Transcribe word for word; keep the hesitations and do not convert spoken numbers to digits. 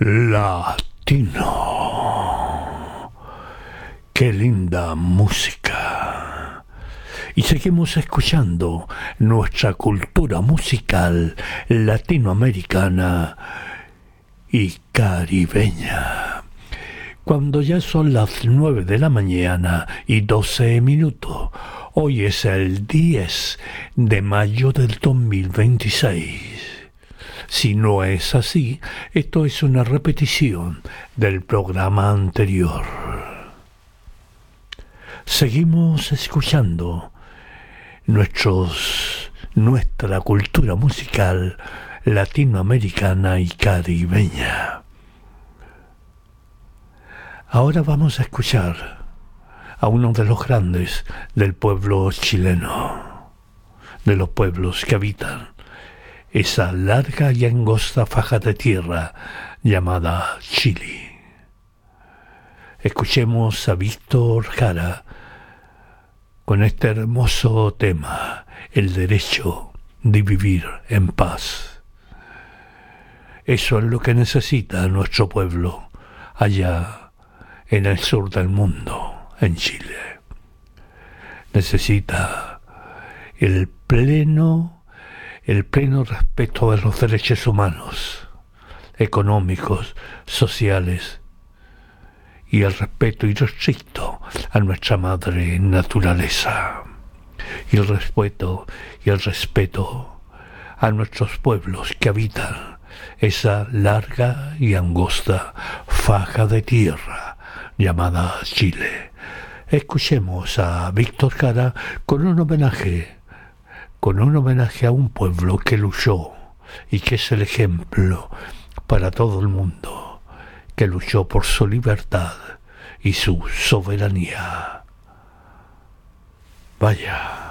Latino. Qué linda música. Y seguimos escuchando nuestra cultura musical latinoamericana y caribeña. Cuando ya son las nueve de la mañana y doce minutos, hoy es el diez de mayo del dos mil veintiséis. Si no es así, esto es una repetición del programa anterior. Seguimos escuchando nuestros, nuestra cultura musical latinoamericana y caribeña. Ahora vamos a escuchar a uno de los grandes del pueblo chileno, de los pueblos que habitan esa larga y angosta faja de tierra llamada Chile. Escuchemos a Víctor Jara con este hermoso tema, el derecho de vivir en paz. Eso es lo que necesita nuestro pueblo allá en el sur del mundo, en Chile. Necesita el pleno el pleno respeto de los derechos humanos, económicos, sociales, y el respeto irrestricto a nuestra madre naturaleza, y el respeto y el respeto a nuestros pueblos que habitan esa larga y angosta faja de tierra llamada Chile. Escuchemos a Víctor Jara con un homenaje con un homenaje a un pueblo que luchó y que es el ejemplo para todo el mundo, que luchó por su libertad y su soberanía. Vaya.